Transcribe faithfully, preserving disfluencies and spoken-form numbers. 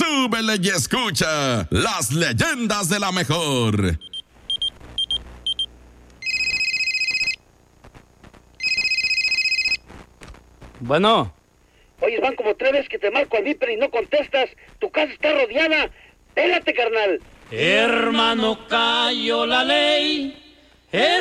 súbele y escucha las leyendas de la mejor. Bueno. Oye, van como tres veces que te marco al Viper y no contestas. Tu casa está rodeada. Pélate, carnal. Hermano, cayó la ley.